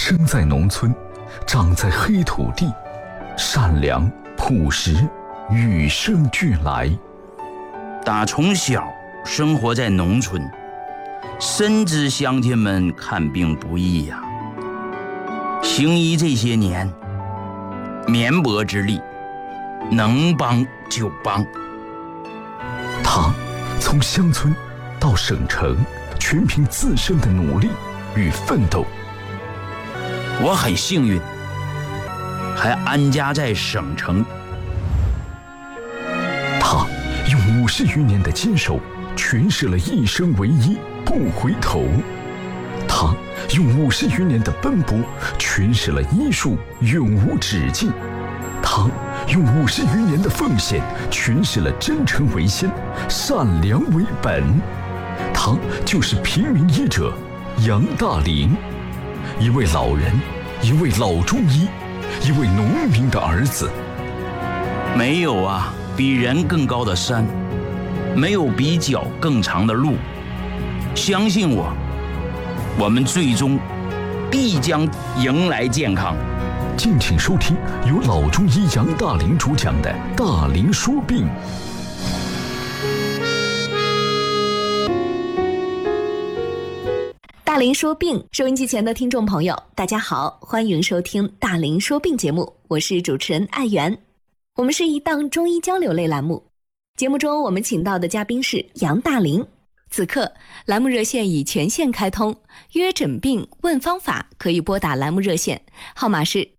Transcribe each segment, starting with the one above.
生在农村，长在黑土地，善良朴实，与生俱来。 打从小生活在农村，深知乡亲们看病不易呀。行医这些年，绵薄之力，能帮就帮。 他从乡村到省城，全凭自身的努力与奋斗。 我很幸运，还安家在省城。 他用50余年的坚守，诠释了一生为一，不回头。他用50余年的奔波，诠释了医术永无止境。他用50余年的奉献，诠释了真诚为先，善良为本。他就是平民医者杨大林，一位老人，一位老中医，一位农民的儿子。 没有啊，比人更高的山，没有比脚更长的路。相信我，我们最终必将迎来健康。 敬请收听由老中医杨大林主讲的《大林说病》。 大林说病，收音机前的听众朋友，大家好，欢迎收听大林说病节目，我是主持人艾媛。我们是一档中医交流类栏目，节目中我们请到的嘉宾是杨大林。此刻栏目热线已全线开通，约诊病问方法可以拨打栏目热线，号码是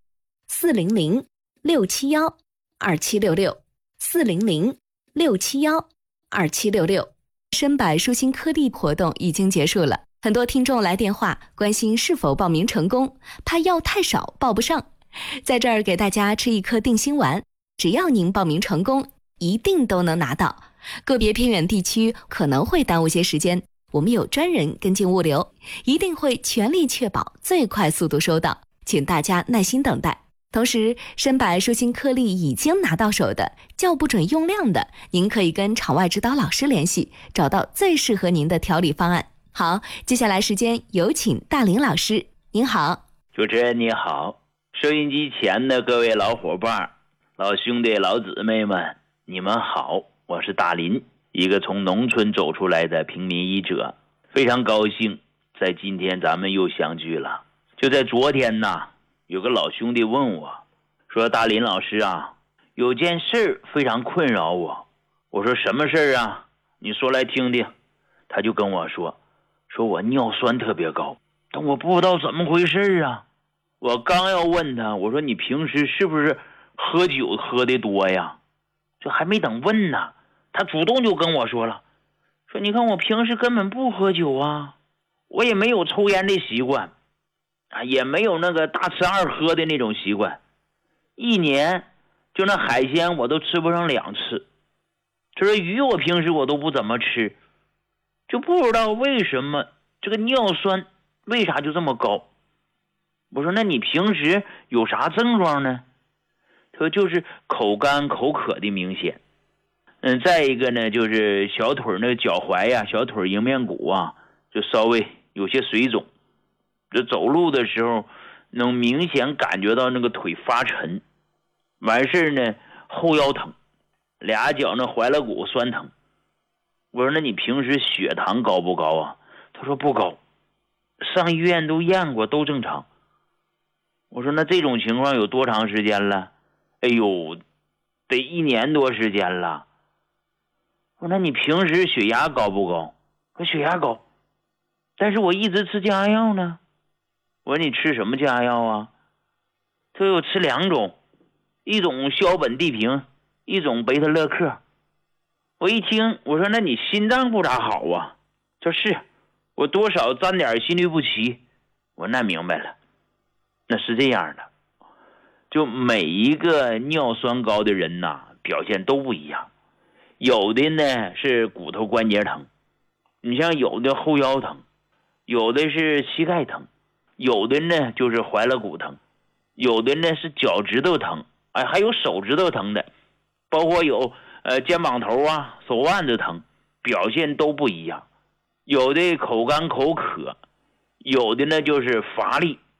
400-671-2766，400-671-2766。深柏舒心颗粒活动已经结束了，很多听众来电话关心是否报名成功，怕药太少报不上。在这儿给大家吃一颗定心丸，只要您报名成功，一定都能拿到。个别偏远地区可能会耽误些时间，我们有专人跟进物流，一定会全力确保最快速度收到，请大家耐心等待。同时，深柏舒心颗粒已经拿到手的，叫不准用量的，您可以跟场外指导老师联系，找到最适合您的调理方案。好，接下来时间有请大林老师。您好。 主持人你好，收音机前的各位老伙伴、老兄弟、老姊妹们，你们好，我是大林，一个从农村走出来的平民医者，非常高兴在今天咱们又相聚了。就在昨天呢，有个老兄弟问我说，大林老师啊，有件事非常困扰我。我说什么事啊？你说来听听。他就跟我说我尿酸特别高，但我不知道怎么回事啊。我刚要问他，我说你平时是不是喝酒喝的多呀？这还没等问呢，他主动就跟我说了，说你看我平时根本不喝酒啊，我也没有抽烟的习惯啊，也没有那个大吃二喝的那种习惯，一年就那海鲜我都吃不上2次，这说鱼我平时我都不怎么吃，就不知道为什么这个尿酸为啥就这么高。我说那你平时有啥症状呢？他说就是口干口渴的明显。再一个呢，就是小腿那个脚踝呀，小腿迎面骨啊，就稍微有些水肿。这走路的时候能明显感觉到那个腿发沉，完事呢后腰疼，俩脚那踝肋骨酸疼。我说那你平时血糖高不高啊？他说不高，上医院都验过都正常。我说那这种情况有多长时间了？哎呦，得1年多时间了。我说那你平时血压高不高？我说血压高，但是我一直吃降压药呢。我说你吃什么降压药啊？他说我吃2种，一种硝苯地平，一种贝塔乐克。我一听，我说那你心脏不咋好啊？他说是，我多少沾点心律不齐。我说那明白了，那是这样的，就每一个尿酸高的人呐，表现都不一样。有的呢是骨头关节疼，你像有的后腰疼，有的是膝盖疼，有的呢就是踝肋骨疼，有的呢是脚趾头疼，还有手指头疼的，包括有肩膀头啊、手腕子疼，表现都不一样。有的口干口渴，有的呢就是乏力，